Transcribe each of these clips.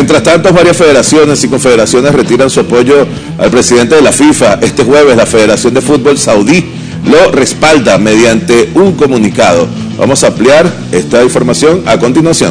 Mientras tanto, varias federaciones y confederaciones retiran su apoyo al presidente de la FIFA. Este jueves, la Federación de Fútbol Saudí lo respalda mediante un comunicado. Vamos a ampliar esta información a continuación.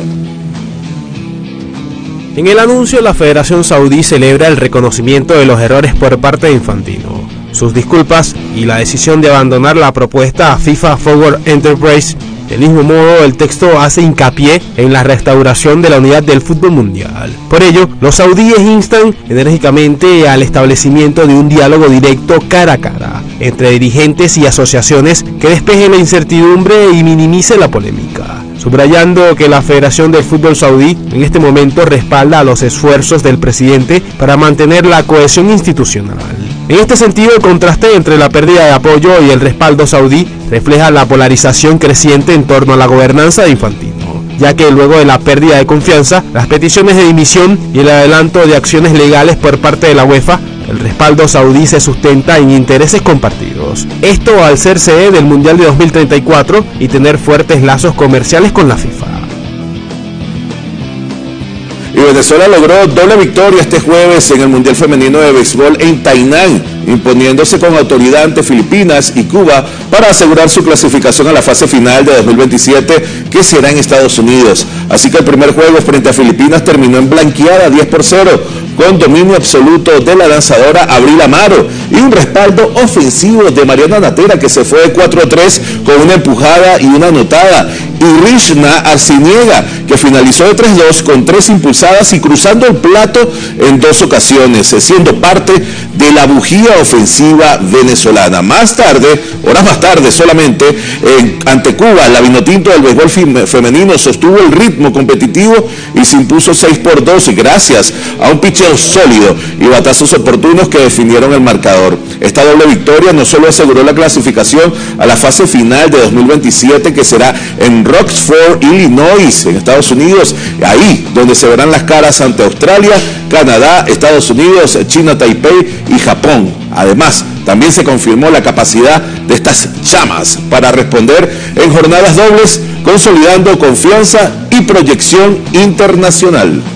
En el anuncio, la Federación Saudí celebra el reconocimiento de los errores por parte de Infantino, sus disculpas y la decisión de abandonar la propuesta a FIFA Forward Enterprise. Del mismo modo, el texto hace hincapié en la restauración de la unidad del fútbol mundial. Por ello, los saudíes instan enérgicamente al establecimiento de un diálogo directo cara a cara entre dirigentes y asociaciones que despeje la incertidumbre y minimice la polémica, subrayando que la Federación del Fútbol Saudí en este momento respalda los esfuerzos del presidente para mantener la cohesión institucional. En este sentido, el contraste entre la pérdida de apoyo y el respaldo saudí refleja la polarización creciente en torno a la gobernanza de Infantino, ya que luego de la pérdida de confianza, las peticiones de dimisión y el adelanto de acciones legales por parte de la UEFA, el respaldo saudí se sustenta en intereses compartidos. Esto al ser sede del Mundial de 2034 y tener fuertes lazos comerciales con la FIFA. Y Venezuela logró doble victoria este jueves en el Mundial Femenino de Béisbol en Tainan, imponiéndose con autoridad ante Filipinas y Cuba para asegurar su clasificación a la fase final de 2027, que será en Estados Unidos. Así que el primer juego frente a Filipinas terminó en blanqueada 10-0, con dominio absoluto de la lanzadora Abril Amaro y un respaldo ofensivo de Mariana Natera, que se fue de 4-3 con una empujada y una anotada, y Rishna Arciniega, que finalizó de 3-2 con 3 impulsadas y cruzando el plato en 2 ocasiones, siendo parte de la bujía ofensiva venezolana. Más tarde, horas más tarde solamente, ante Cuba, la Vinotinto del béisbol femenino sostuvo el ritmo competitivo y se impuso 6-2 gracias a un picheo sólido y batazos oportunos que definieron el marcador. Esta doble victoria no solo aseguró la clasificación a la fase final de 2027, que será en Rockford, Illinois, en Estados Unidos, ahí donde se verán las caras ante Australia, Canadá, Estados Unidos, China, Taipei y Japón. Además, también se confirmó la capacidad de estas chamas para responder en jornadas dobles, consolidando confianza y proyección internacional.